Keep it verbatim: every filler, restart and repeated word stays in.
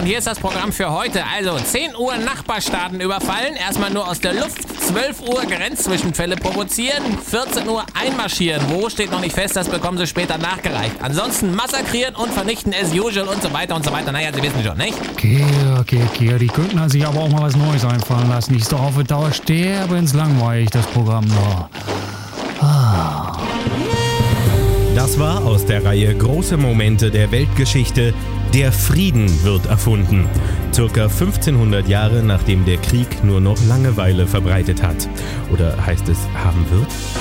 und hier ist das Programm für heute. Also zehn Uhr Nachbarstaaten überfallen, erstmal nur aus der Luft, zwölf Uhr Grenzzwischenfälle provozieren, vierzehn Uhr einmarschieren. Wo steht noch nicht fest, das bekommen Sie später nachgereicht. Ansonsten massakrieren und vernichten as usual und so weiter und so weiter. Naja, Sie wissen schon, nicht? Kehr, Kehr, Kehr, die könnten sich aber auch mal was Neues einfallen lassen. Ist doch auf die Dauer sterbenslangweilig, das Programm noch. Ah. Das war aus der Reihe Große Momente der Weltgeschichte. Der Frieden wird erfunden. Circa fünfzehnhundert Jahre nachdem der Krieg nur noch Langeweile verbreitet hat. Oder heißt es haben wird?